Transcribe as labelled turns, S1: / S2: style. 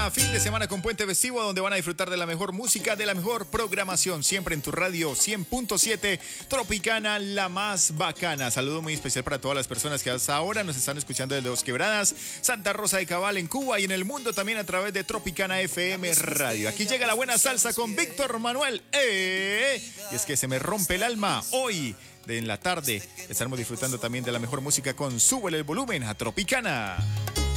S1: semana, fin de semana con puente festivo, donde van a disfrutar de la mejor música, de la mejor programación, siempre en tu radio 100.7 Tropicana, la más bacana. Saludo muy especial para todas las personas que hasta ahora nos están escuchando desde Dos Quebradas, Santa Rosa de Cabal en Cuba y en el mundo también a través de Tropicana FM Radio. Aquí llega la buena salsa con Víctor Manuel. Y es que se me rompe el alma hoy. En la tarde estaremos disfrutando también de la mejor música con Súbele el volumen a Tropicana.